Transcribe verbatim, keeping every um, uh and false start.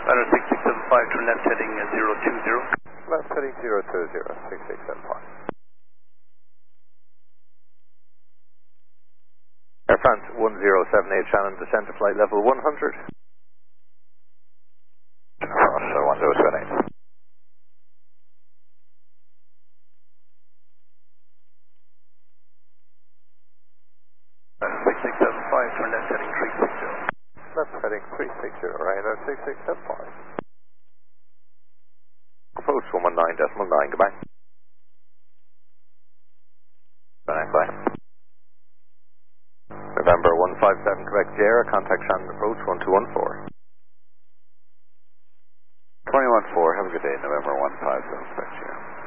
Runner six six seven five, turn left heading uh, zero two zero. Left heading zero two zero, six six seven five. Air France one zero seven eight, Shannon, descend to flight level one hundred. So one zero seven eight. Runner six six seven five, turn left heading three six zero. Left heading three six zero, radar six six seven five. Approach one one nine decimal nine, goodbye. Bye, bye. November one five seven, Quebec Sierra, contact Shannon approach one two one four.